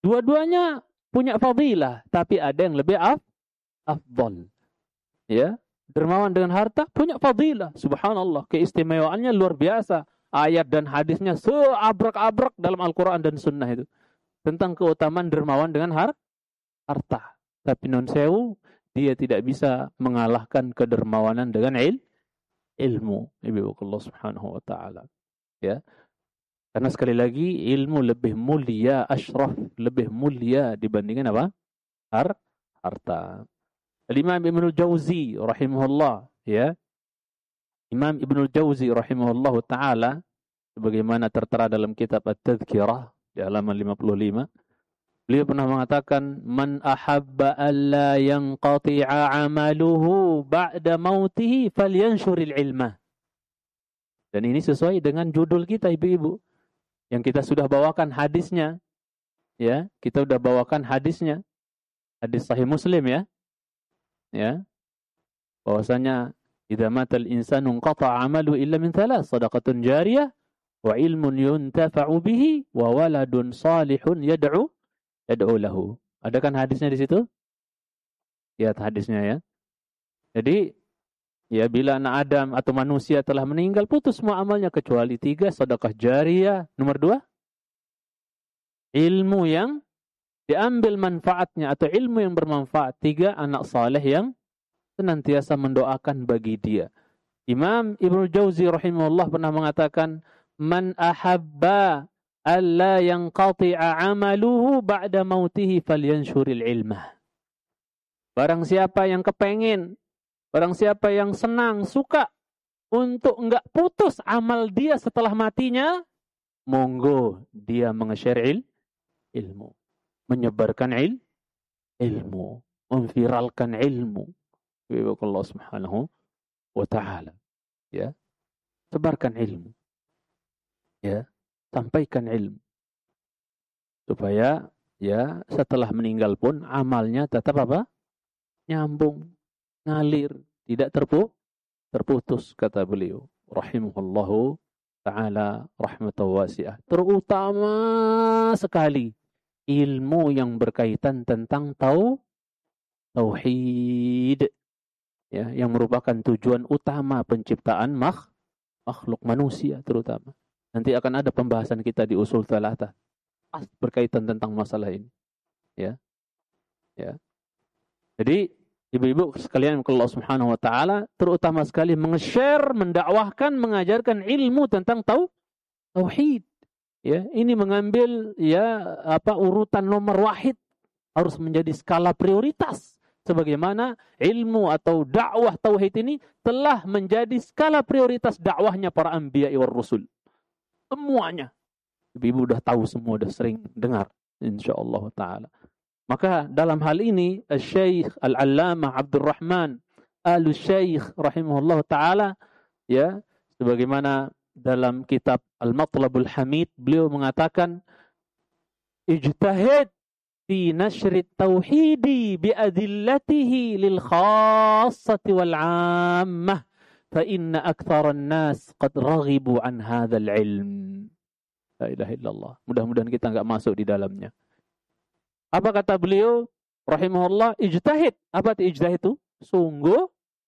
Dua-duanya punya fadilah, tapi ada yang lebih afdal. Ya, dermawan dengan harta punya fadilah. Subhanallah, keistimewaannya luar biasa. Ayat dan hadisnya seabrak-abrak dalam Al-Quran dan Sunnah itu. Tentang keutamaan dermawan dengan harta. Tapi non sewu, dia tidak bisa mengalahkan kedermawanan dengan ilmu. Ibu Allah Subhanahu wa taala. Ya. Karena sekali lagi ilmu lebih mulia, asyraf, lebih mulia dibandingkan apa? Harta. Imam Ibnul Jauzi rahimahullah, ya. Imam Ibnul Jauzi rahimahullah taala sebagaimana tertera dalam kitab At-Tadhkirah di halaman 55, beliau pernah mengatakan, "Man ahabba alla yanqati'a 'amaluhu ba'da mautihi falyanshuril ilma." Dan ini sesuai dengan judul kita, ibu-ibu. Yang kita sudah bawakan hadisnya. Ya, kita sudah bawakan hadisnya. Hadis Sahih Muslim, ya. Ya. Bahwasanya idza matal insanu qata'a 'amaluhu illa min thalath, shadaqatun jariyah wa ilmun yuntafa'u bihi wa waladun salihun yad'u lahu. Ada kan hadisnya di situ? Lihat hadisnya, ya. Jadi, ya, bila anak Adam atau manusia telah meninggal, putus semua amalnya kecuali 3, sedekah jariyah. Nomor 2, ilmu yang diambil manfaatnya atau ilmu yang bermanfaat. 3, anak saleh yang senantiasa mendoakan bagi dia. Imam Ibnu Jauzi rahimahullah pernah mengatakan, "Man ahabba alla yanqati'a 'amaluhu ba'da mautihi falyanshuril ilmah." Barang siapa yang kepengen, barang siapa yang senang, suka untuk enggak putus amal dia setelah matinya, monggo dia menge-share ilmu, menyebarkan ilmu, memviralkan ilmu. Allah Subhanahu wa taala. Ya. Sebarkan ilmu. Ya, sampaikan ilmu. Supaya ya setelah meninggal pun amalnya tetap apa? Nyambung, ngalir, tidak terputus, kata beliau rahimahullahu taala rahmatan wasi'ah. Terutama sekali ilmu yang berkaitan tentang tauhid, ya, yang merupakan tujuan utama penciptaan makhluk manusia terutama. Nanti akan ada pembahasan kita di usul thalatha berkaitan tentang masalah ini, ya. Ya. Jadi ibu-ibu sekalian Allah Subhanahu wa taala terutama sekali menge-share, mendakwahkan, mengajarkan ilmu tentang tauhid. Ya, ini mengambil urutan nomor wahid, harus menjadi skala prioritas. Sebagaimana ilmu atau dakwah tauhid ini telah menjadi skala prioritas dakwahnya para anbiya war rusul. Semuanya. Ibu-ibu udah tahu semua, udah sering dengar insyaallah taala. Maka dalam hal ini Syekh Al-Allamah Abdurrahman Al-Syekh rahimahullah taala, ya, sebagaimana dalam kitab Al-Matlabul Hamid beliau mengatakan, ijtahid fi nashri tauhidi bi adillatihi lil khassati wal 'ammah fa inna aktsaran nas qad raghibu an hadzal ilm. La ilaha illallah. Mudah-mudahan kita enggak masuk di dalamnya. Apa kata beliau rahimahullah? Ijtahid. Apa itu ijtihad itu? Sungguh,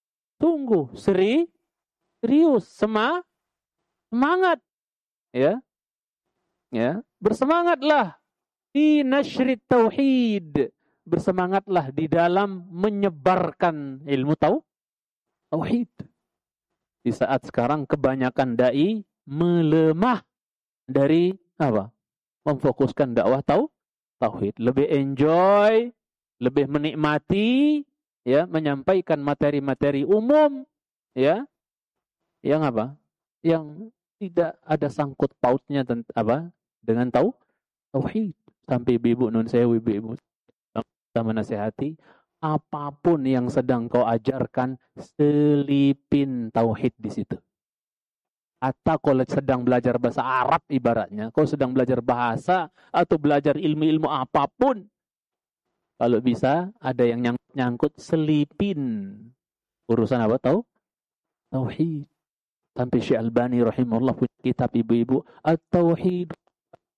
serius, semangat. Ya. Ya, bersemangatlah di nasyrit tauhid. Bersemangatlah di dalam menyebarkan ilmu tauhid. Di saat sekarang kebanyakan dai melemah dari apa? Memfokuskan dakwah tauhid, lebih enjoy, lebih menikmati, ya, menyampaikan materi-materi umum, ya, yang apa? Yang tidak ada sangkut pautnya dengan tauhid. Sampai ibu nun sewu, ibu sama nasihati, apapun yang sedang kau ajarkan, selipin tauhid di situ. Atau kalau sedang belajar bahasa Arab ibaratnya, kau sedang belajar bahasa atau belajar ilmu-ilmu apapun, kalau bisa ada yang nyangkut selipin urusan apa? Tauhid. Sampai Syekh Albani rahimahullah punya kitab ibu-ibu At-Tauhid.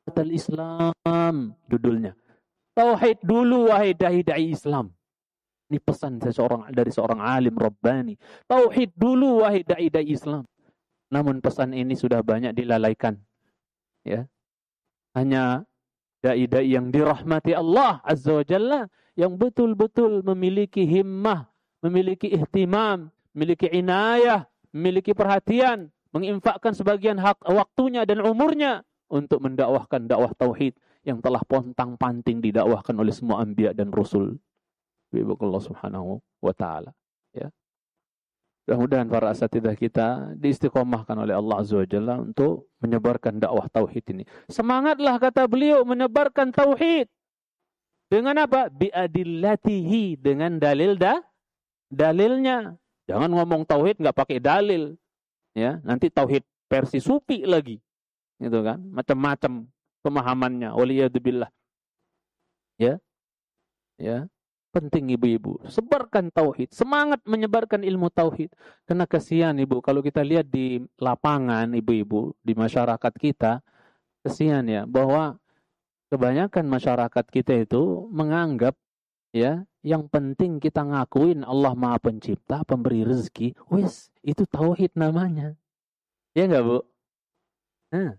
Islam judulnya. Tauhid dulu wahai dai-dai Islam. Ini pesan dari seorang alim Rabbani. Tauhid dulu wahai dai-dai Islam. Namun pesan ini sudah banyak dilalaikan. Ya. Hanya dai-dai yang dirahmati Allah Azza wa Jalla yang betul-betul memiliki himmah, memiliki ihtimam, memiliki inayah, memiliki perhatian, menginfakkan sebagian hak waktunya dan umurnya untuk mendakwahkan dakwah tauhid yang telah pontang-panting didakwahkan oleh semua anbiya dan rasul. Bi'idznillah subhanahu wa ta'ala. Ya. Mudah-mudahan para asatidzah kita diistiqomahkan oleh Allah Azza wa Jalla untuk menyebarkan dakwah tauhid ini. Semangatlah kata beliau menyebarkan tauhid. Dengan apa? Bi'adillatihi, dengan dalilnya. Jangan ngomong tauhid nggak pakai dalil. Ya, nanti tauhid versi sufi lagi. Gitu kan? Macam-macam pemahamannya. Waliyadzubillah. Ya. Ya. Penting ibu-ibu, sebarkan tauhid, semangat menyebarkan ilmu tauhid. Karena kasihan ibu, kalau kita lihat di lapangan ibu-ibu, di masyarakat kita, kasihan ya, bahwa kebanyakan masyarakat kita itu menganggap ya, yang penting kita ngakuin Allah Maha Pencipta, pemberi rezeki, wis, itu tauhid namanya. Ya enggak, Bu? Nah,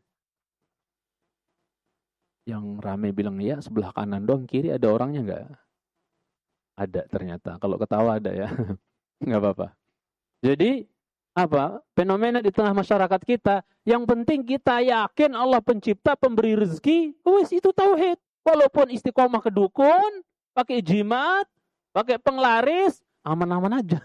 yang rame bilang ya, sebelah kanan dong, kiri ada orangnya enggak? Ada ternyata. Kalau ketawa ada ya. Nggak apa-apa. Jadi, apa? Fenomena di tengah masyarakat kita, yang penting kita yakin Allah pencipta, pemberi rezeki, wis itu tauhid. Walaupun istiqomah ke dukun, pakai jimat, pakai penglaris, aman-aman aja.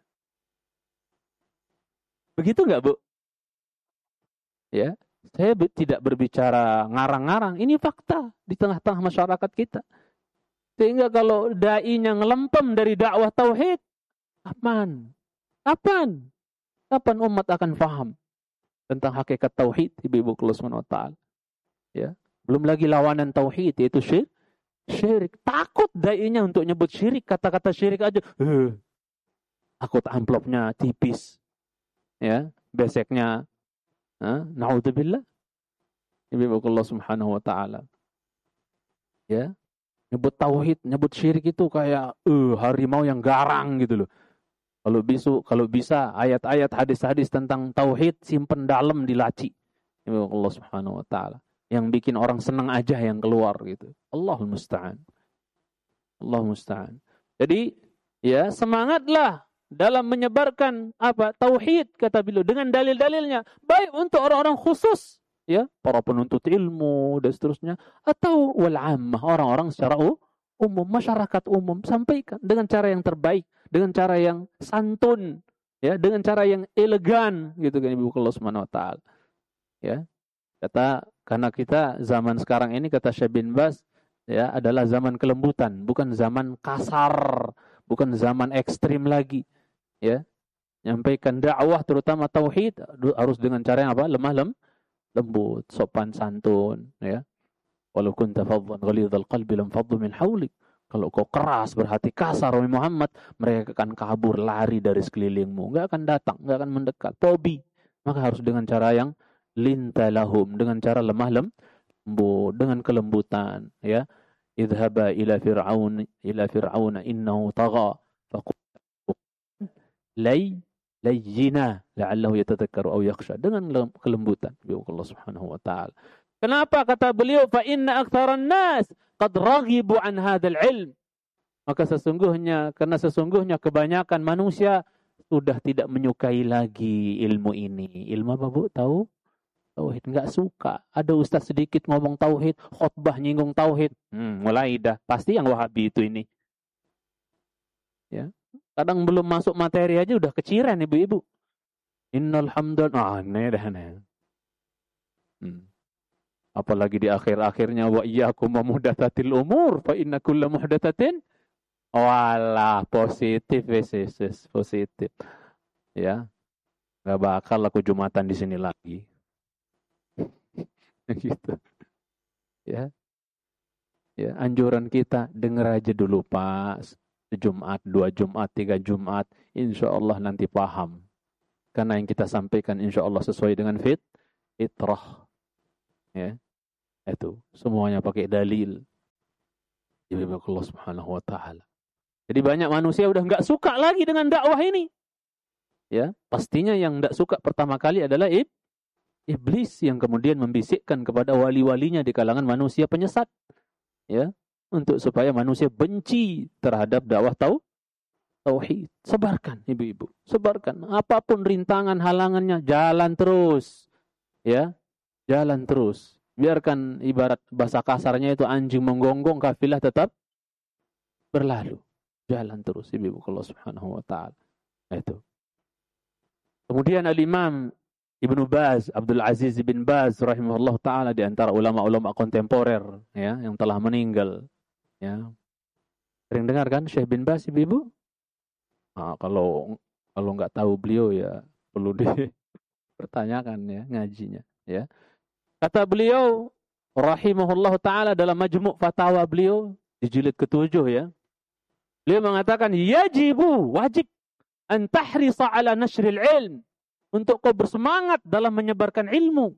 Begitu nggak, Bu? Ya, saya tidak berbicara ngarang-ngarang. Ini fakta di tengah-tengah masyarakat kita. Sehingga kalau dai-nya ngelempem dari dakwah tauhid, kapan? Kapan umat akan faham tentang hakikat tauhid, ibu-ibu Allah Subhanahu wa taala? Ya, belum lagi lawanan tauhid yaitu syirik. Takut dai-nya untuk nyebut syirik, kata-kata syirik aja. Takut amplopnya tipis. Ya, beseknya naudzubillah. Ibu-ibu Allah Subhanahu wa taala. Ya. Nyebut tauhid, nyebut syirik itu kayak harimau yang garang gitu loh. Kalau bisa ayat-ayat hadis-hadis tentang tauhid simpen dalam di laci. Allah Subhanahu wa taala. Yang bikin orang senang aja yang keluar gitu. Allahul musta'an. Allahul musta'an. Jadi ya semangatlah dalam menyebarkan apa? Tauhid kata beliau dengan dalil-dalilnya. Baik untuk orang-orang khusus, ya, para penuntut ilmu dan seterusnya, atau wal ammah, orang-orang secara umum, masyarakat umum, sampaikan dengan cara yang terbaik, dengan cara yang santun, ya, dengan cara yang elegan gitu kan Ibu Allah Subhanahu wa taala. Ya. Karena kita zaman sekarang ini kata Syekh bin Baz ya adalah zaman kelembutan, bukan zaman kasar, bukan zaman ekstrim lagi, ya. Nyampaikan dakwah terutama tauhid harus dengan cara yang apa? Lemah lembut, sopan santun, ya. Walau kunta faddan ghalidhal qalbi lam faddu min hawlik. Kalau kau keras, berhati kasar, wahai Muhammad, mereka akan kabur, lari dari sekelilingmu. Enggak akan datang, enggak akan mendekat. Tobi. Maka harus dengan cara yang lintalahum, dengan cara lemah lembut, dengan kelembutan, ya. Idhaba ila fir'aun innahu tagha. Faqul layyina la'allahu yatadhakkaru aw yakhsha, dengan kelembutan Allah Subhanahu wa taala. Kenapa kata beliau fa inna aktsaran nas qad raghibu an hadzal ilm? Maka karena sesungguhnya kebanyakan manusia sudah tidak menyukai lagi ilmu ini. Ilmu apa, Bu? Tahu? Tauhid, enggak suka. Ada ustaz sedikit ngomong tauhid, khutbah nyinggung tauhid. Mulai dah. Pasti yang Wahabi itu ini. Ya. Kadang belum masuk materi aja udah keciran ibu-ibu. Innal hamdalillah. Aneh dah aneh. Apalagi di akhir-akhirnya wa iyyakum muhdatsatil umur fa inna kulla muhdatsatin walah positif positif. Ya. Enggak bakal aku Jumatan di sini lagi. Gitu. Ya. Ya, anjuran kita denger aja dulu, Pak. Jumat, 2 Jumat, 3 Jumat, insya Allah nanti paham. Karena yang kita sampaikan insya Allah sesuai dengan fitrah. Ya. Itu semuanya pakai dalil. Ya Allah Subhanahu wa taala. Jadi banyak manusia udah nggak suka lagi dengan dakwah ini. Ya, pastinya yang nggak suka pertama kali adalah iblis yang kemudian membisikkan kepada wali-walinya di kalangan manusia penyesat. Ya, untuk supaya manusia benci terhadap dakwah tauhid. Sebarkan ibu-ibu, sebarkan apapun rintangan halangannya, jalan terus. Ya, jalan terus. Biarkan ibarat bahasa kasarnya itu anjing menggonggong, kafilah tetap berlalu. Jalan terus ibu-ibu Allah Subhanahu wa taala. Itu. Kemudian Al-Imam Ibnu Baz, Abdul Aziz bin Baz rahimahullah taala di antara ulama-ulama kontemporer ya yang telah meninggal ya. Sering dengar kan Syekh bin Baz ibu-ibu? Nah, kalau nggak tahu beliau ya perlu dipertanyakan ya ngajinya ya. Kata beliau rahimahullah taala dalam majmu' fatawa beliau di jilid ke-7 ya. Beliau mengatakan wajib an tahrisa ala nashril ilm, untuk kau bersemangat dalam menyebarkan ilmu.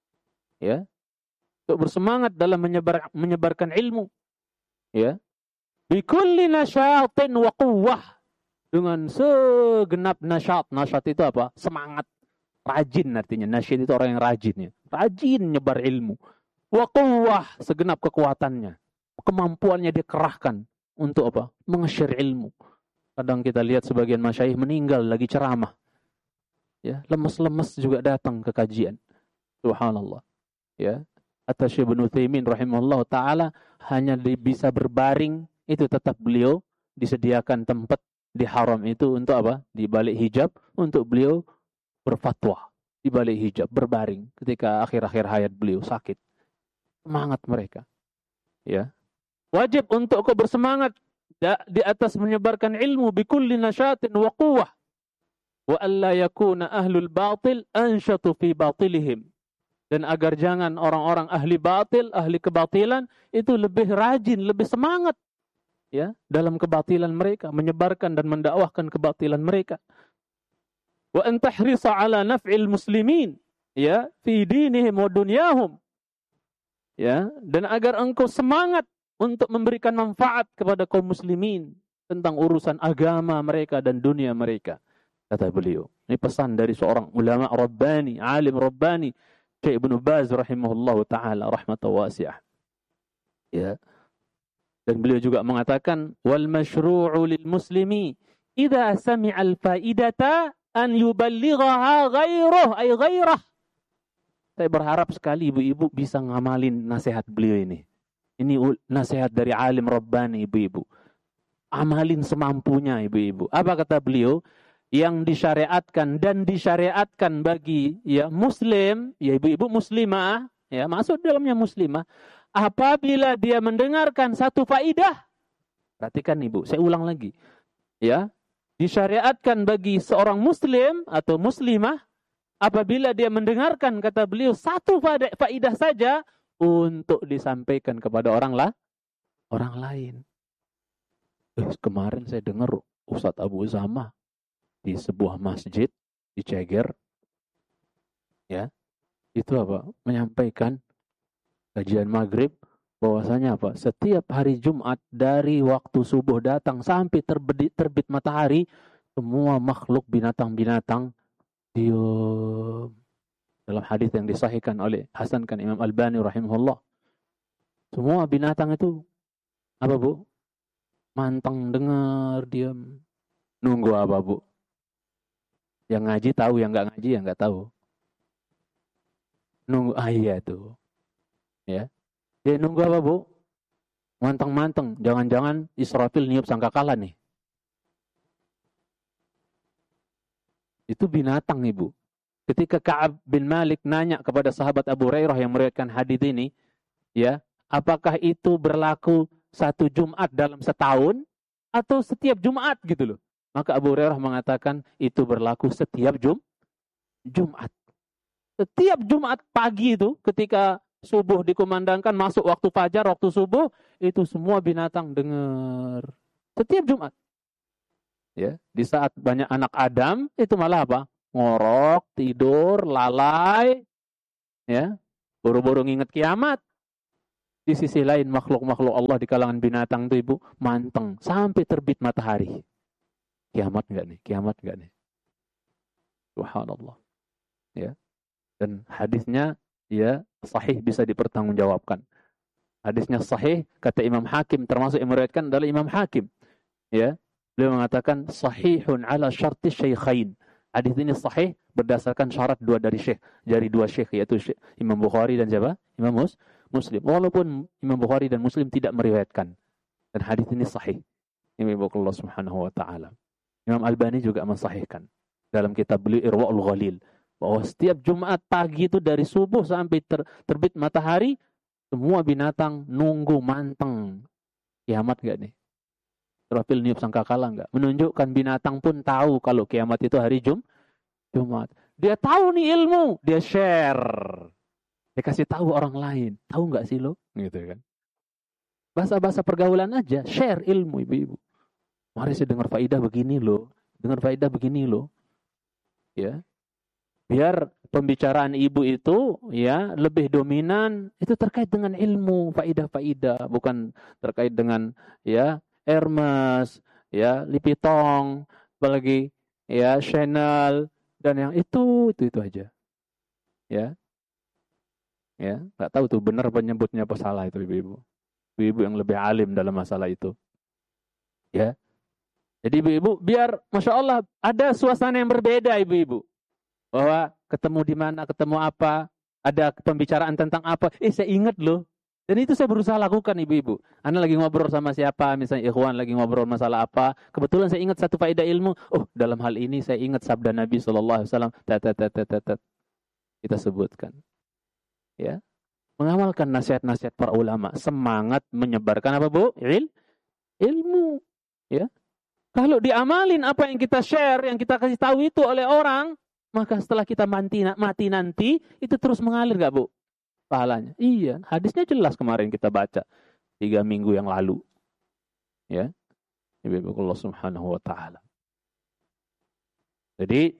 Ya. Untuk bersemangat dalam menyebarkan ilmu. Ya. Bi kulli nasyatin wa quwwah, dengan segenap nasyat. Nasyat itu apa? Semangat. Rajin artinya. Nasyid itu orang yang rajin ya. Rajin nyebar ilmu. Wa quwwah, segenap kekuatannya. Kemampuannya dikerahkan untuk apa? Meng-share ilmu. Kadang kita lihat sebagian masyayikh meninggal lagi ceramah. Ya, lemes-lemes juga datang ke kajian. Subhanallah. Ya. Atau Syekh Ibnu Utsaimin rahimahullah taala hanya bisa berbaring, itu tetap beliau disediakan tempat di haram itu untuk apa? Di balik hijab untuk beliau berfatwa. Di balik hijab berbaring ketika akhir-akhir hayat beliau sakit. Semangat mereka. Ya. Wajib untuk kau bersemangat di atas menyebarkan ilmu bikulli nasyatin wa quwwah. Wa alla yakuna ahlul batil anshatu fi batilihim. Dan agar jangan orang-orang ahli batil, ahli kebatilan itu lebih rajin, lebih semangat ya dalam kebatilan mereka, menyebarkan dan mendakwahkan kebatilan mereka. Wa an tahrisa ala naf'il muslimin ya fi dinihim wa dunyahum. Ya, dan agar engkau semangat untuk memberikan manfaat kepada kaum muslimin tentang urusan agama mereka dan dunia mereka. Kata beliau. Ini pesan dari seorang ulama Rabbani, alim Rabbani, Syekh Ibnu Baz rahimahullah ta'ala rahmatan wasi'ah. Ya. Dan beliau juga mengatakan, wal masyru'u lil muslimi idza sami'al faidata an yuballighaha ghairuh ay ghairah. Saya berharap sekali ibu-ibu bisa ngamalin nasihat beliau ini. Ini nasihat dari alim Rabbani ibu-ibu. Amalin semampunya ibu-ibu. Apa kata beliau? Yang disyariatkan dan disyariatkan bagi ya muslim, ya ibu-ibu muslimah, ya masuk dalamnya muslimah, apabila dia mendengarkan satu faidah. Perhatikan ibu, saya ulang lagi. Ya, disyariatkan bagi seorang muslim atau muslimah apabila dia mendengarkan, kata beliau, satu faidah saja untuk disampaikan kepada orang lain. Kemarin saya dengar Ustadz Abu Usama di sebuah masjid di Ceger, ya, itu apa? Menyampaikan kajian maghrib bahwasanya apa? Setiap hari Jumat dari waktu subuh datang sampai terbit matahari, semua makhluk binatang-binatang diam. Dalam hadis yang disahihkan oleh Hasankan Imam Albani rahimahullah. Semua binatang itu apa, Bu? Mantang dengar, diam. Nunggu apa, Bu? Yang ngaji tahu, yang enggak ngaji yang enggak tahu. Nunggu iya tuh. Ya. Dia nunggu apa, Bu? Manteng-manteng, jangan-jangan Israfil niup sangkakala nih. Itu binatang, Ibu. Ketika Ka'ab bin Malik nanya kepada sahabat Abu Hurairah yang meriwayatkan hadis ini, ya, apakah itu berlaku satu Jumat dalam setahun atau setiap Jumat gitu loh? Maka Abu Hurairah mengatakan itu berlaku setiap Jumat. Setiap Jumat pagi itu ketika subuh dikumandangkan masuk waktu fajar, waktu subuh, itu semua binatang dengar. Setiap Jumat. Ya, di saat banyak anak Adam itu malah apa? Ngorok, tidur, lalai, ya, buru-buru nginget kiamat. Di sisi lain makhluk-makhluk Allah di kalangan binatang itu Ibu, manteng sampai terbit matahari. Kiamat enggak nih? Kiamat enggak nih? Subhanallah. Ya. Dan hadisnya ya sahih, bisa dipertanggungjawabkan. Hadisnya sahih, kata Imam Hakim, termasuk yang meriwayatkan adalah Imam Hakim. Ya. Beliau mengatakan sahihun ala syarti syaikhain. Hadis ini sahih berdasarkan syarat dari dua syekh, yaitu Imam Bukhari dan siapa? Imam Muslim. Walaupun Imam Bukhari dan Muslim tidak meriwayatkan. Dan hadis ini sahih. Ini Allah Subhanahu wa taala. Imam Albani juga mensahihkan dalam kitab beliau Irwaul Ghalil, bahwa setiap Jumat pagi itu dari subuh sampai terbit matahari, semua binatang nunggu manteng. Kiamat enggak nih? Terapil niup sangkakala enggak? Menunjukkan binatang pun tahu kalau kiamat itu hari Jumat. Dia tahu nih ilmu, dia share. Dia kasih tahu orang lain. Tahu enggak sih lo? Gitu kan. Bahasa-bahasa pergaulan aja, share ilmu ibu-ibu. Mari saya dengar faidah begini loh. Dengar faidah begini loh. Ya. Biar pembicaraan ibu itu ya lebih dominan, itu terkait dengan ilmu, faidah-faidah, bukan terkait dengan ya Hermes, ya Lipitong, apalagi ya Chanel dan yang itu aja. Ya. Ya, enggak tahu tuh benar penyebutnya apa salah itu ibu-ibu. Ibu-ibu yang lebih alim dalam masalah itu. Ya. Jadi ibu-ibu biar Masya Allah ada suasana yang berbeda ibu-ibu. Bahwa ketemu di mana, ketemu apa, ada pembicaraan tentang apa. Saya ingat loh. Dan itu saya berusaha lakukan ibu-ibu. Anda lagi ngobrol sama siapa, misalnya ikhwan lagi ngobrol masalah apa. Kebetulan saya ingat satu faedah ilmu. Oh, dalam hal ini saya ingat sabda Nabi SAW. Kita sebutkan. Ya. Mengamalkan nasihat-nasihat para ulama. Semangat menyebarkan apa Bu? Ilmu. Ya. Kalau diamalin apa yang kita share, yang kita kasih tahu itu oleh orang, maka setelah kita mati nanti, itu terus mengalir gak Bu? Pahalanya. Iya, hadisnya jelas kemarin kita baca 3 minggu yang lalu. Ya. Ibu Allah Subhanahu wa taala. Jadi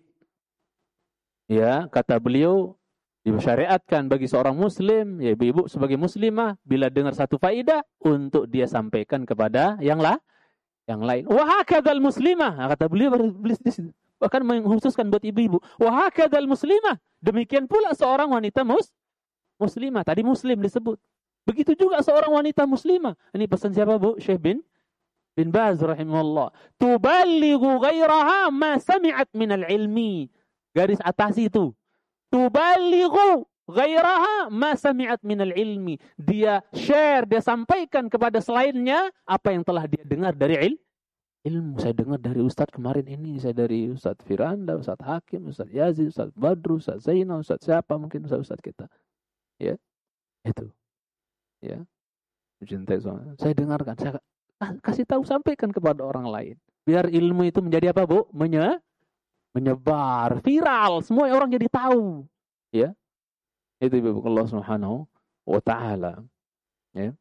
ya, kata beliau disyariatkan bagi seorang muslim, ya ibu-ibu sebagai muslimah bila dengar satu faidah untuk dia sampaikan kepada yang lain. Wa hakadzal muslimah, kata beliau bahkan mengkhususkan buat ibu-ibu. Wa hakadzal muslimah, demikian pula seorang wanita muslimah. Tadi muslim disebut. Begitu juga seorang wanita muslimah. Ini pesan siapa Bu? Syekh bin Baz rahimahullah. Tuballighu ghairaha ma sami'at minal ilmi. Garis atas itu. Tuballighu ghairaha ma sami'at minal ilmi. Dia share, dia sampaikan kepada selainnya apa yang telah dia dengar dari ilmu. Saya dengar dari Ustadz kemarin ini, saya dari Ustadz Firanda, Ustadz Hakim, Ustadz Yazid, Ustadz Badru, Ustadz Zainal, Ustadz siapa mungkin Ustadz kita. Ya, itu. Ya, mencintai suami. Saya dengarkan, saya kasih tahu, sampaikan kepada orang lain. Biar ilmu itu menjadi apa Bu? Menyebar, viral, semua orang jadi tahu. Ya, itu ibu Allah Subhanahu wa taala. Ya.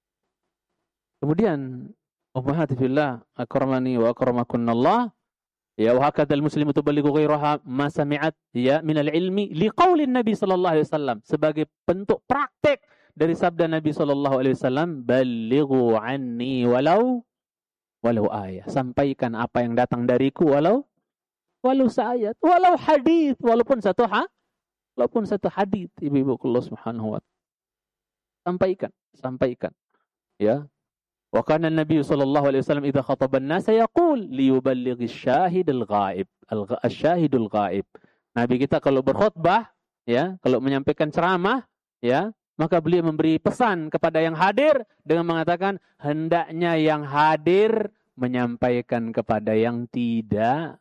Kemudian ummahati fillah akramani wa akramakunallah, ya wa hakadzal muslimu tuballighu ghairaha ma sami'at ya minal ilmi liqaulin Nabi sallallahu alaihi wasallam, sebagai bentuk praktek dari sabda Nabi sallallahu alaihi wasallam, ballighu anni walau ayat, sampaikan apa yang datang dariku walau seayat, walau hadis, walaupun satu hadis ibu-ibu Allah Subhanahu wa taala. Sampaikan. Ya. Wa kana Nabi sallallahu alaihi wasallam idza khataba an-nas yaqul liyuballighi asy-syahidul ghaib. Asy-syahidul ghaib. Nabi kita kalau berkhutbah, ya, kalau menyampaikan ceramah, ya, maka beliau memberi pesan kepada yang hadir dengan mengatakan hendaknya yang hadir menyampaikan kepada yang tidak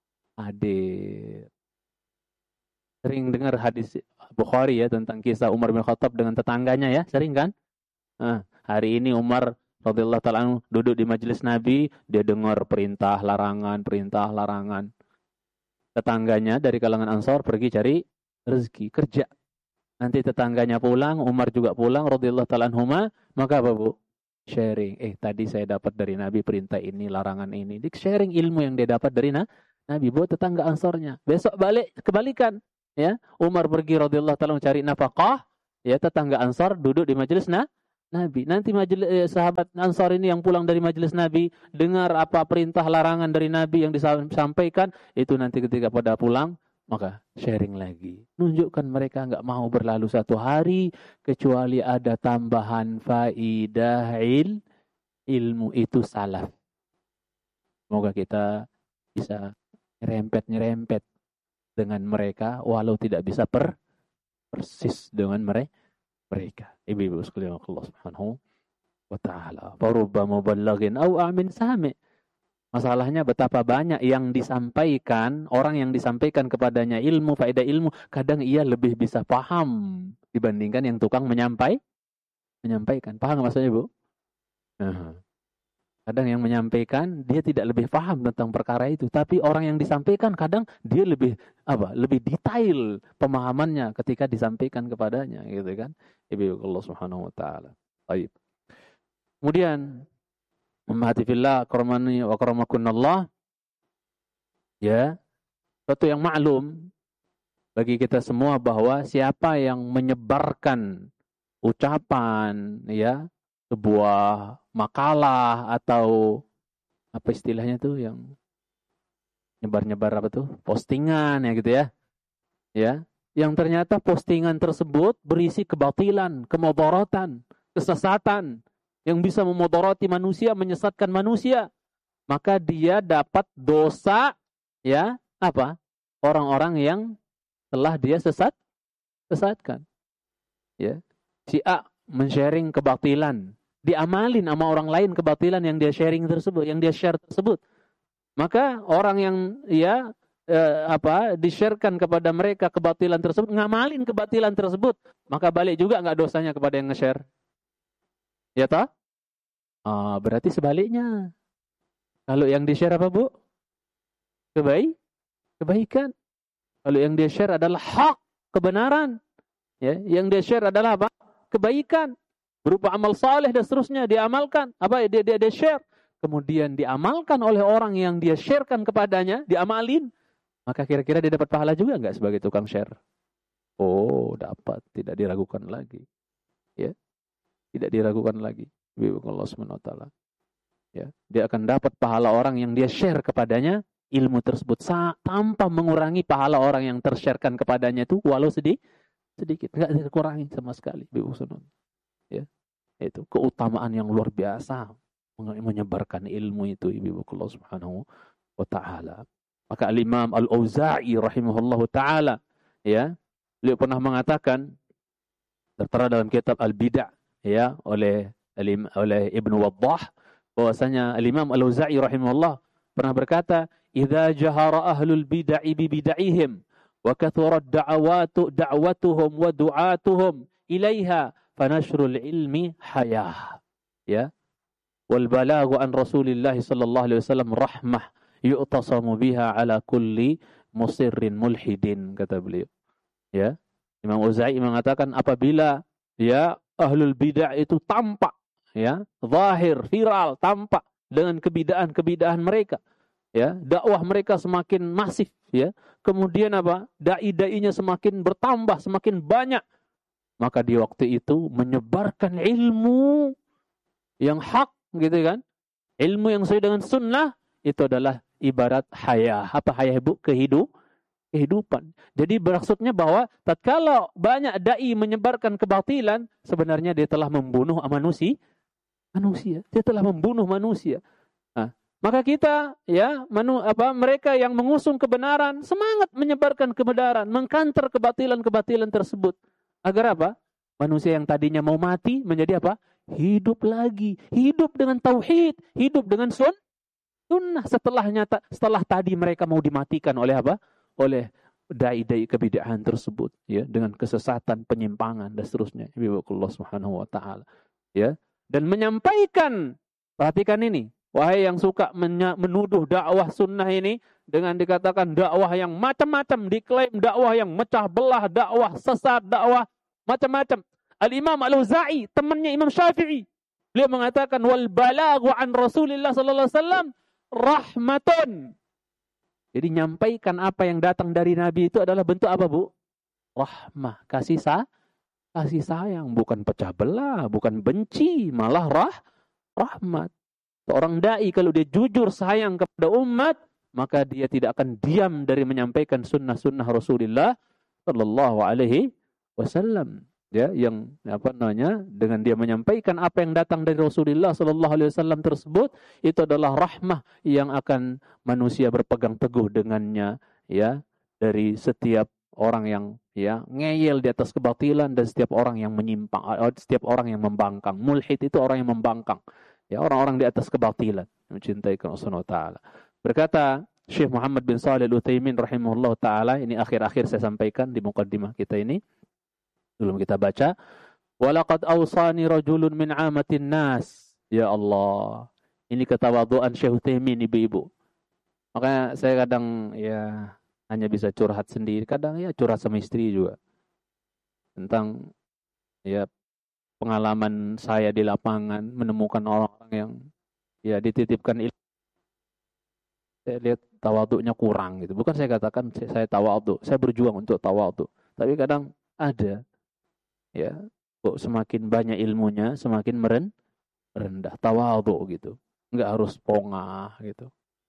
hadir. Sering dengar hadis Bukhari ya tentang kisah Umar bin Khattab dengan tetangganya ya, sering kan? Hari ini Umar radhiyallahu ta'ala duduk di majelis Nabi, dia dengar perintah larangan. Tetangganya dari kalangan Ansar pergi cari rezeki, kerja. Nanti tetangganya pulang, Umar juga pulang radhiyallahu ta'ala anhuma, maka apa Bu? Sharing. Tadi saya dapat dari Nabi perintah ini, larangan ini. Dia sharing ilmu yang dia dapat dari Nabi buat tetangga Ansarnya. Besok balik kebalikan, ya. Umar pergi radhiyallahu ta'ala mencari nafkah, ya, tetangga Ansar duduk di majelis Nabi. Nanti sahabat Ansar ini yang pulang dari majelis Nabi, dengar apa perintah larangan dari Nabi yang disampaikan, itu nanti ketika pada pulang, maka sharing lagi. Nunjukkan mereka nggak mau berlalu satu hari, kecuali ada tambahan faidah ilmu itu salaf. Semoga kita bisa nyerempet dengan mereka, walau tidak bisa persis dengan mereka. Ibu-ibu sekalian Allah Subhanahu wa taala. Farubba muballighin aw amin sami. Masalahnya betapa banyak yang disampaikan, orang yang disampaikan kepadanya ilmu, faedah ilmu, kadang ia lebih bisa paham dibandingkan yang tukang menyampaikan. Paham maksudnya, Bu? Kadang yang menyampaikan dia tidak lebih paham tentang perkara itu, tapi orang yang disampaikan kadang dia lebih detail pemahamannya ketika disampaikan kepadanya, gitu kan? Ibu Allah Subhanahu wa taala. Baik. Kemudian ummati fillah karamani wa karamakunallah. Ya. Satu yang maklum bagi kita semua bahwa siapa yang menyebarkan ucapan, ya, sebuah makalah atau apa istilahnya tuh yang nyebar-nyebar apa tuh? Postingan ya gitu ya. Ya, yang ternyata postingan tersebut berisi kebatilan, kemudaratan, kesesatan yang bisa memudarati manusia, menyesatkan manusia, maka dia dapat dosa, ya, apa? Orang-orang yang telah dia sesatkan. Ya. Si A men-sharing kebatilan, diamalin sama orang lain kebatilan yang dia sharing tersebut, yang dia share tersebut. Maka orang yang di-sharekan kepada mereka kebatilan tersebut, ngamalin kebatilan tersebut, maka balik juga enggak dosanya kepada yang nge-share. Ya toh? Berarti sebaliknya. Kalau yang di-share apa, Bu? Kebaikan. Kalau yang dia share adalah hak, kebenaran. Ya, yang dia share adalah apa? Kebaikan. Berupa amal saleh dan seterusnya diamalkan. Dia share. Kemudian diamalkan oleh orang yang dia sharekan kepadanya, diamalin. Maka kira-kira dia dapat pahala juga enggak sebagai tukang share? Oh, dapat. Tidak diragukan lagi. Ya. Tidak diragukan lagi. Allah Subhanahu wa taala. Ya, dia akan dapat pahala orang yang dia share kepadanya ilmu tersebut tanpa mengurangi pahala orang yang tersharekan kepadanya itu walau sedikit, enggak dikurangi sama sekali. Ya, itu keutamaan yang luar biasa menyebarkan ilmu itu, Ibu Allah Subhanahu wa taala. Maka Al-Imam Al-Auza'i rahimahullahu taala, ya, beliau pernah mengatakan tertera dalam kitab Al-Bid'ah, ya, oleh Ibnu Waddah, bahwasanya Al-Imam Al-Auza'i rahimahullah pernah berkata, "Idza jahara ahlul bid'ah bi bid'ihim wa kathurat da'watuhum wa du'atuhum ilaiha fanashrul ilmi hayah." Ya. Wal balaghu an Rasulillah sallallahu alaihi wasallam rahmah yu'tasamu biha ala kulli musirrin mulhidin, kata beliau. Ya. Imam Auza'i mengatakan apabila ya ahlul bid'ah itu tampak, ya, zahir, viral, tampak dengan kebid'ahan mereka, ya, dakwah mereka semakin masif, ya, kemudian apa, dai-dainya semakin bertambah, semakin banyak, maka di waktu itu menyebarkan ilmu yang hak, gitu kan, ilmu yang sesuai dengan sunnah, itu adalah ibarat hayah. Apa hayah, Bu? Kehidupan. Jadi maksudnya bahwa tatkala banyak dai menyebarkan kebatilan, sebenarnya dia telah membunuh manusia. Dia telah membunuh manusia. Nah, maka kita, ya, mereka yang mengusung kebenaran, semangat menyebarkan kebenaran, mengkanter kebatilan-kebatilan tersebut. Agar apa? Manusia yang tadinya mau mati menjadi apa? Hidup lagi. Hidup dengan tauhid, hidup dengan sunnah setelah tadi mereka mau dimatikan oleh apa? Oleh dai-dai kebid'ahan tersebut, ya, dengan kesesatan, penyimpangan dan seterusnya. Allah Subhanahu wa taala, ya. Dan menyampaikan, perhatikan ini, wahai yang suka menuduh dakwah sunnah ini dengan dikatakan dakwah yang macam-macam, diklaim dakwah yang mecah belah, dakwah sesat, dakwah macam-macam. Al-Imam Al-Auza'i, temannya Imam Syafi'i, beliau mengatakan wal balaghu an Rasulillah sallallahu alaihi wasallam rahmatun. Jadi nyampaikan apa yang datang dari Nabi itu adalah bentuk apa, Bu? Rahmah, kasih kasih sayang, bukan pecah belah, bukan benci, malah rahmat. Seorang dai kalau dia jujur sayang kepada umat, maka dia tidak akan diam dari menyampaikan sunnah-sunnah Rasulullah Sallallahu Alaihi Wasallam. Ya, yang apa namanya, dengan dia menyampaikan apa yang datang dari Rasulullah Sallallahu Alaihi Wasallam tersebut, itu adalah rahmah yang akan manusia berpegang teguh dengannya, ya, dari setiap orang yang ya ngeyel di atas kebatilan dan setiap orang yang menyimpang, setiap orang yang membangkang. Mulhid itu orang yang membangkang, ya, orang-orang di atas kebatilan, mencintai Allah Subhanahu wa taala. Berkata Syekh Muhammad bin Shalih Al-Utsaimin rahimahullah taala, ini akhir-akhir saya sampaikan di mukaddimah kita ini sebelum kita baca, walaqad awsani rajulun min amatin nas. Ya Allah, ini ketawaduan Syekh Utsaimin, ibu-ibu. Makanya saya kadang ya hanya bisa curhat sendiri, kadang ya curhat sama istri juga tentang ya pengalaman saya di lapangan menemukan orang-orang yang ya dititipkan ilmu. Saya lihat tawaduknya kurang gitu. Bukan saya katakan saya tawaduk, saya berjuang untuk tawaduk. Tapi kadang ada ya, kok semakin banyak ilmunya semakin merendah, tawaduk gitu. Enggak harus pongah gitu.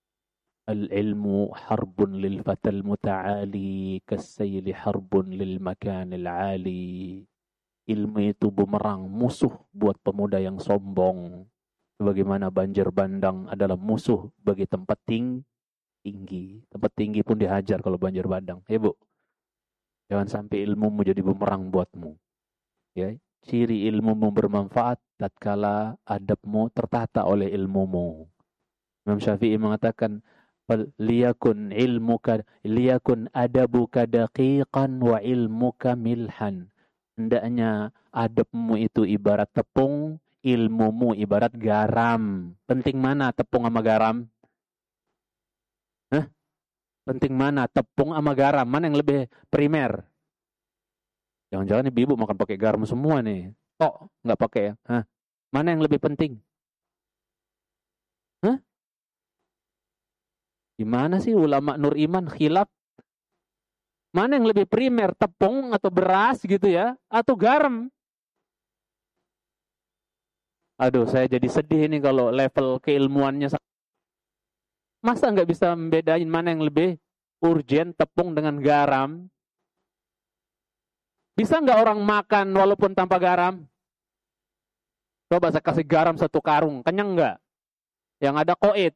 Al-ilmu harbun lil fatal muta'ali kasayli harbun lil makanil ali. Ilmu itu bumerang, musuh buat pemuda yang sombong. Sebagaimana banjir bandang adalah musuh bagi tempat tinggi. Tempat tinggi pun dihajar kalau banjir bandang. Ya Bu, jangan sampai ilmumu jadi bumerang buatmu. Ya, ciri ilmumu bermanfaat tatkala adabmu tertata oleh ilmumu. Imam Syafi'i mengatakan, liyakun adabuka daqiqan wa ilmuka milhan. Hendaknya adabmu itu ibarat tepung, ilmumu ibarat garam. Penting mana tepung sama garam? Hah? Penting mana tepung sama garam? Mana yang lebih primer? Jangan-jangan ibu makan pakai garam semua nih. Tok, nggak pakai ya? Hah? Mana yang lebih penting? Hah? Gimana sih ulama Nur Iman khilaf? Mana yang lebih primer, tepung atau beras gitu ya? Atau garam? Aduh, saya jadi sedih nih kalau level keilmuannya. Masa nggak bisa membedain mana yang lebih urgent, tepung dengan garam? Bisa nggak orang makan walaupun tanpa garam? Coba saya kasih garam 1 karung, kenyang nggak? Yang ada koit.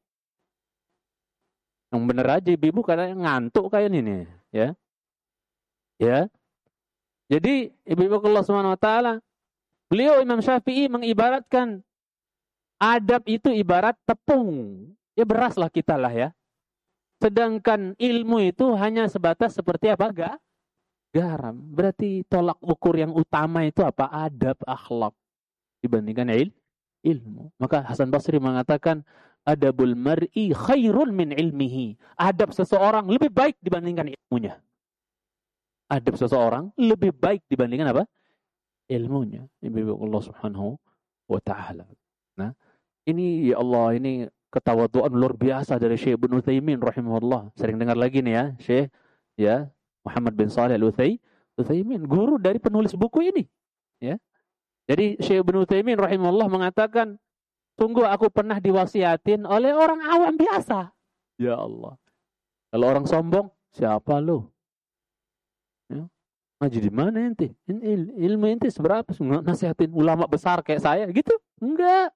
Yang bener aja ibu kadang ngantuk kayak ini, ya. Ya. Jadi ibu-ibu Allah Subhanahu wa taala, beliau Imam Syafi'i mengibaratkan adab itu ibarat tepung. Ya beras lah kita lah ya. Sedangkan ilmu itu hanya sebatas seperti apa? Garam. Berarti tolak ukur yang utama itu apa? Adab, akhlak dibandingkan ilmu. Maka Hasan Basri mengatakan adabul mar'i khairun min ilmihi. Adab seseorang lebih baik dibandingkan ilmunya. Adab seseorang lebih baik dibandingkan apa? Ilmunya. Ibu Allah Subhanahu wa taala. Nah, ini ya Allah, ini ketawaduan luar biasa dari Syekh Ibnu Utsaimin rahimahullah. Sering dengar lagi nih ya, Syekh ya Muhammad bin Shalih Al-Utsaimin, guru dari penulis buku ini, ya. Jadi Syekh Ibnu Utsaimin rahimahullah mengatakan, sungguh aku pernah diwasiatin oleh orang awam biasa. Ya Allah. Kalau orang sombong, siapa lu? Ya. Ngaji di mana ente? Ilmu ente seberapa? Nasihatin ulama besar kayak saya gitu? Enggak.